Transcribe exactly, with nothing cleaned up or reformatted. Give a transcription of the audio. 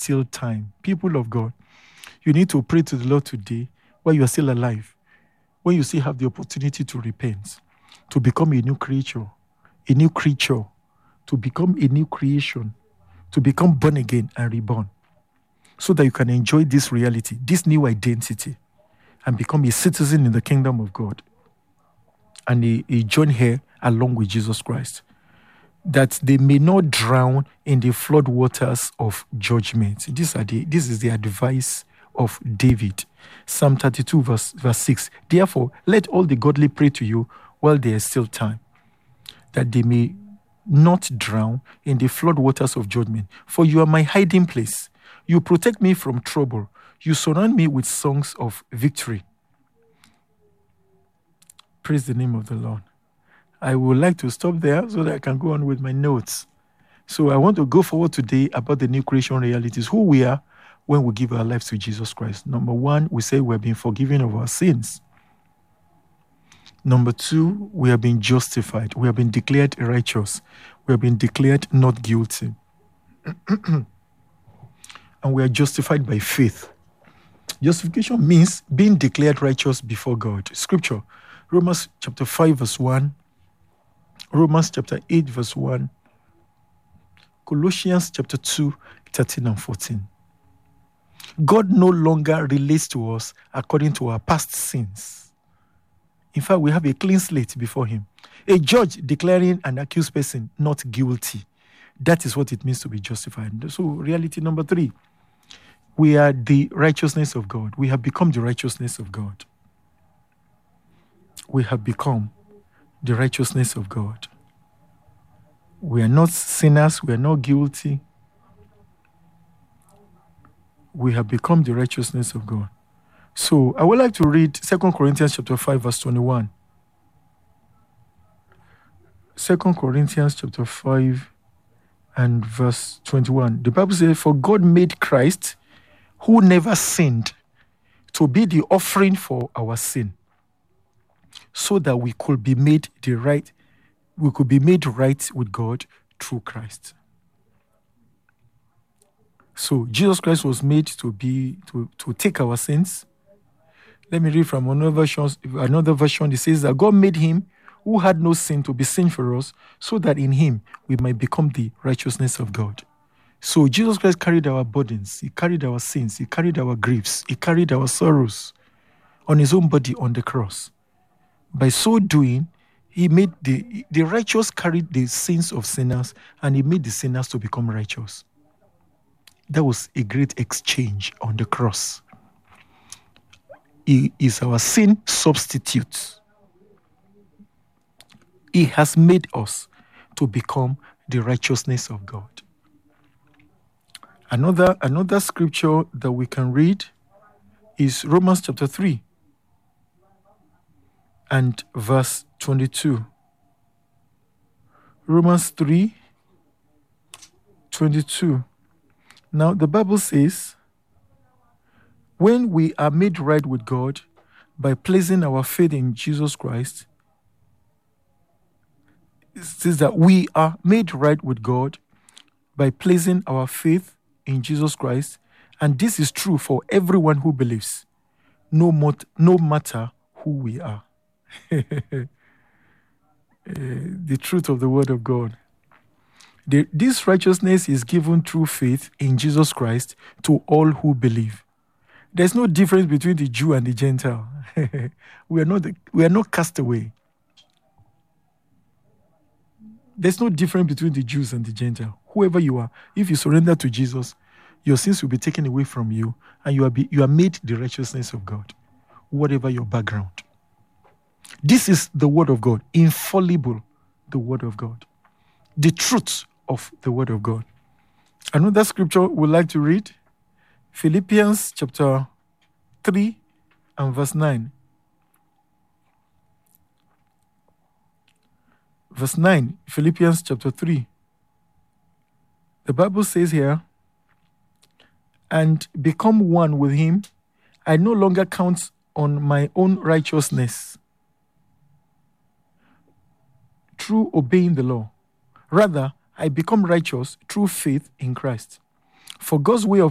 still time. People of God, you need to pray to the Lord today while you are still alive, when you still have the opportunity to repent, to become a new creature, a new creature, to become a new creation, to become born again and reborn, so that you can enjoy this reality, this new identity, and become a citizen in the kingdom of God, and a, a joint heir along with Jesus Christ, that they may not drown in the flood waters of judgment. These are the, this is the advice of David. Psalm thirty-two, verse, verse six. Therefore, let all the godly pray to you while there is still time, that they may not drown in the flood waters of judgment. For you are my hiding place. You protect me from trouble. You surround me with songs of victory. Praise the name of the Lord. I would like to stop there so that I can go on with my notes. So I want to go forward today about the new creation realities, who we are when we give our lives to Jesus Christ. Number one, we say we have been forgiven of our sins. Number two, we have been justified. We have been declared righteous. We have been declared not guilty. And we are justified by faith. Justification means being declared righteous before God. Scripture, Romans chapter five, verse one. Romans chapter eight, verse one. Colossians chapter two, thirteen and fourteen. God no longer relates to us according to our past sins. In fact, we have a clean slate before him. A judge declaring an accused person not guilty. That is what it means to be justified. So, reality number three, we are the righteousness of God. We have become the righteousness of God. We have become the righteousness of God. We are not sinners. We are not guilty. We have become the righteousness of God. So I would like to read Second Corinthians chapter five, verse twenty-one. Second Corinthians chapter five and verse twenty-one. The Bible says, for God made Christ, who never sinned, to be the offering for our sin, so that we could be made the right, we could be made right with God through Christ. So Jesus Christ was made to be to, to take our sins. Let me read from another version. Another version. It says that God made him who had no sin to be sin for us, so that in him we might become the righteousness of God. So Jesus Christ carried our burdens. He carried our sins. He carried our griefs. He carried our sorrows on his own body on the cross. By so doing, he made the, the righteous carried the sins of sinners, and he made the sinners to become righteous. That was a great exchange on the cross. He is our sin substitute. He has made us to become the righteousness of God. Another, another scripture that we can read is Romans chapter three and verse twenty-two. Romans three, twenty-two. Now, the Bible says, when we are made right with God by placing our faith in Jesus Christ, it says that we are made right with God by placing our faith in Jesus Christ, and this is true for everyone who believes, no, mot- no matter who we are. uh, the truth of the word of God. The, this righteousness is given through faith in Jesus Christ to all who believe. There's no difference between the Jew and the Gentile. we are not the, we are not cast away. There's no difference between the Jews and the Gentile. Whoever you are, if you surrender to Jesus, your sins will be taken away from you, and you are be, you are made the righteousness of God, whatever your background. This is the word of God, infallible, the word of God, the truth of the word of God. Another scripture we'd like to read, Philippians chapter three and verse nine. Verse nine, Philippians chapter three. The Bible says here, and become one with him, I no longer count on my own righteousness through obeying the law. Rather, I become righteous through faith in Christ. For God's way of